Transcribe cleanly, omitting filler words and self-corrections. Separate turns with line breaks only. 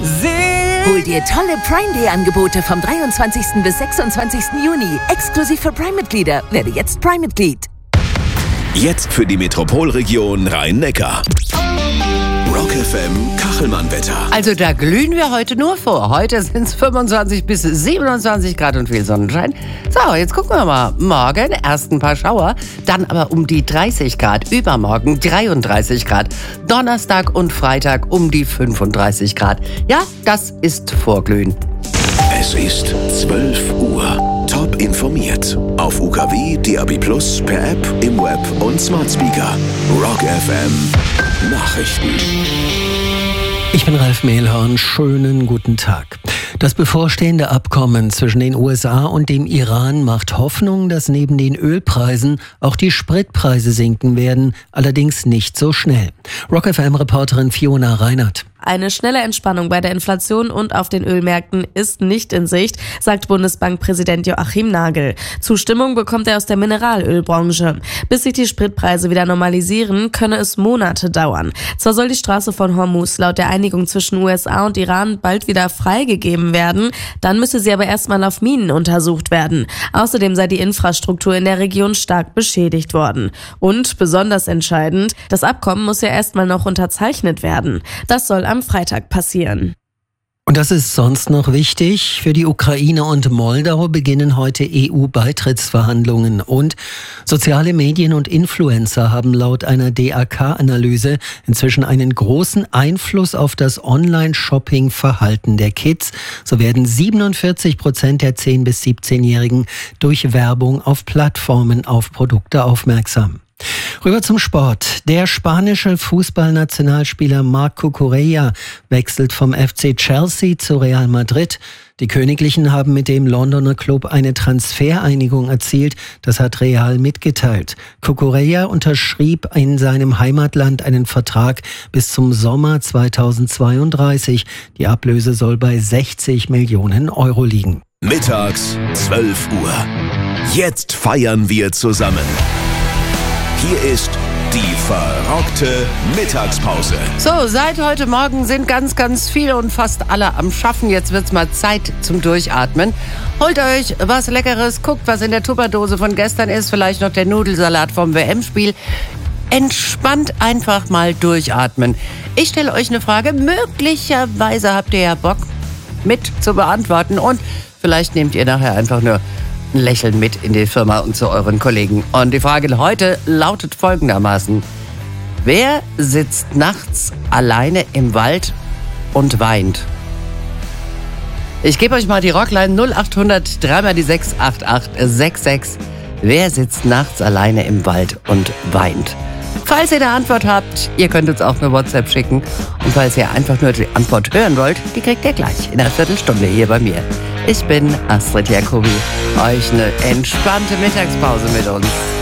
Hol dir tolle Prime Day Angebote vom 23. bis 26. Juni. Exklusiv für Prime-Mitglieder. Werde jetzt Prime-Mitglied.
Jetzt für die Metropolregion Rhein-Neckar. Rock FM Kachelmann-Wetter.
Also da glühen wir heute nur vor. Heute sind es 25 bis 27 Grad und viel Sonnenschein. So, jetzt gucken wir mal. Morgen erst ein paar Schauer, dann aber um die 30 Grad. Übermorgen 33 Grad. Donnerstag und Freitag um die 35 Grad. Ja, das ist Vorglühen.
Es ist 12 Uhr. Top informiert. Auf UKW, DAB+, per App, im Web und Smart Speaker. Rock FM Nachrichten.
Ich bin Ralf Mehlhorn. Schönen guten Tag. Das bevorstehende Abkommen zwischen den USA und dem Iran macht Hoffnung, dass neben den Ölpreisen auch die Spritpreise sinken werden, allerdings nicht so schnell. Rock FM-Reporterin Fiona Reinert.
Eine schnelle Entspannung bei der Inflation und auf den Ölmärkten ist nicht in Sicht, sagt Bundesbankpräsident Joachim Nagel. Zustimmung bekommt er aus der Mineralölbranche. Bis sich die Spritpreise wieder normalisieren, könne es Monate dauern. Zwar soll die Straße von Hormuz laut der Einigung zwischen USA und Iran bald wieder freigegeben werden, dann müsse sie aber erstmal auf Minen untersucht werden. Außerdem sei die Infrastruktur in der Region stark beschädigt worden. Und besonders entscheidend, das Abkommen muss ja erstmal noch unterzeichnet werden. Das soll am Freitag passieren.
Und das ist sonst noch wichtig. Für die Ukraine und Moldau beginnen heute EU-Beitrittsverhandlungen. Und soziale Medien und Influencer haben laut einer DAK-Analyse inzwischen einen großen Einfluss auf das Online-Shopping-Verhalten der Kids. So werden 47% der 10- bis 17-Jährigen durch Werbung auf Plattformen auf Produkte aufmerksam. Rüber zum Sport. Der spanische Fußballnationalspieler Marc Cucurella wechselt vom FC Chelsea zu Real Madrid. Die Königlichen haben mit dem Londoner Club eine Transfereinigung erzielt. Das hat Real mitgeteilt. Cucurella unterschrieb in seinem Heimatland einen Vertrag bis zum Sommer 2032. Die Ablöse soll bei 60 Millionen Euro liegen.
Mittags 12 Uhr. Jetzt feiern wir zusammen. Hier ist die verrockte Mittagspause.
So, seit heute Morgen sind ganz viele und fast alle am Schaffen. Jetzt wird's mal Zeit zum Durchatmen. Holt euch was Leckeres, guckt, was in der Tupperdose von gestern ist. Vielleicht noch der Nudelsalat vom WM-Spiel. Entspannt einfach mal durchatmen. Ich stelle euch eine Frage. Möglicherweise habt ihr ja Bock mit zu beantworten. Und vielleicht nehmt ihr nachher einfach nur ein Lächeln mit in die Firma und zu euren Kollegen. Und die Frage heute lautet folgendermaßen: Wer sitzt nachts alleine im Wald und weint? Ich gebe euch mal die Rockline 0800 3 mal die 68866. Wer sitzt nachts alleine im Wald und weint? Falls ihr eine Antwort habt, ihr könnt uns auch eine WhatsApp schicken. Und falls ihr einfach nur die Antwort hören wollt, die kriegt ihr gleich in einer Viertelstunde hier bei mir. Ich bin Astrid Jacobi. Euch eine entspannte Mittagspause mit uns.